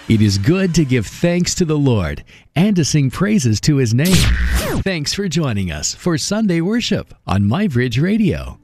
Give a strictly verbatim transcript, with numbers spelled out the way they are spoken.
It is good to give thanks to the Lord and to sing praises to His name. Thanks for joining us for Sunday Worship on MyBridge Radio.